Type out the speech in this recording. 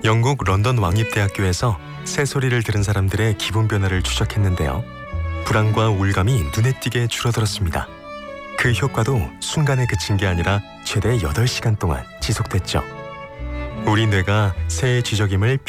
영국 런던 왕립대학교에서 새소리를 들은 사람들의 기분 변화를 추적했는데요. 불안과 우울감이 눈에 띄게 줄어들었습니다. 그 효과도 순간에 그친 게 아니라 최대 8시간 동안 지속됐죠. 우리 뇌가 새의 쥐적임을